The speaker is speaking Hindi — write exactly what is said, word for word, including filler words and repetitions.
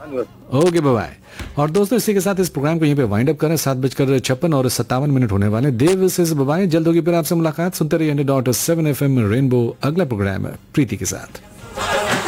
Okay bye. और दोस्तों इसी के साथ इस प्रोग्राम को यहीं पे वाइंड अप करें। सात बजकर छप्पन और सत्तावन मिनट होने वाले। देव से बाय। जल्द होगी फिर आपसे मुलाकात। सुनते रहिए dot seven F M rainbow. अगला प्रोग्राम है प्रीति के साथ।